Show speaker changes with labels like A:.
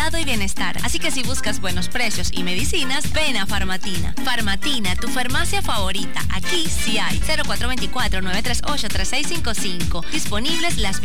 A: cuidado y bienestar. Así que si buscas buenos precios y medicinas, ven a Farmatina. Farmatina, tu farmacia favorita. Aquí sí hay. 0424-938-3655. Disponibles las